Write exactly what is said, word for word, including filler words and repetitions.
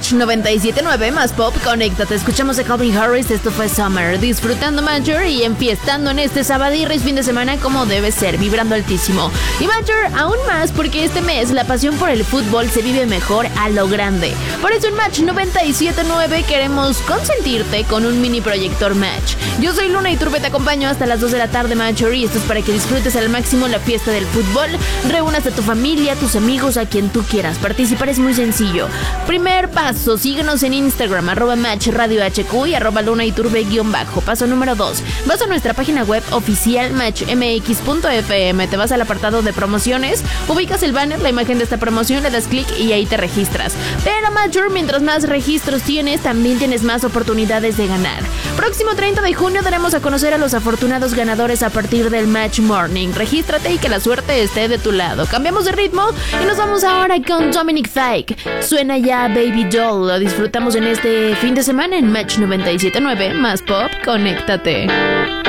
Match noventa y siete punto nueve más pop, conéctate. Escuchamos a Calvin Harris, esto fue Summer. Disfrutando Major y enfiestando en este sabadírris fin de semana como debe ser, vibrando altísimo. Y Major aún más porque este mes la pasión por el fútbol se vive mejor a lo grande. Por eso en Match noventa y siete punto nueve queremos consentirte con un mini proyector Match. Yo soy Luna Iturbe, te acompaño hasta las dos de la tarde, Major, y esto es para que disfrutes al máximo la fiesta del fútbol. Reúnas a tu familia, a tus amigos, a quien tú quieras. Participar es muy sencillo. Primer paso, síguenos en Instagram, arroba Match Radio H Q y arroba Luna Iturbe guión bajo. Paso número dos, vas a nuestra página web oficial match m x punto f m, te vas al apartado de promociones, ubicas el banner, la imagen de esta promoción, le das clic y ahí te registras. Pero Major, mientras más registros tienes, también tienes más oportunidades de ganar. Próximo treinta de junio daremos a conocer a los afortunados ganadores a partir del Match Morning. Regístrate y que la suerte esté de tu lado. Cambiamos de ritmo y nos vamos ahora con Dominic Fike. Suena ya Baby Doll. Lo disfrutamos en este fin de semana en Match noventa y siete punto nueve más pop. Conéctate.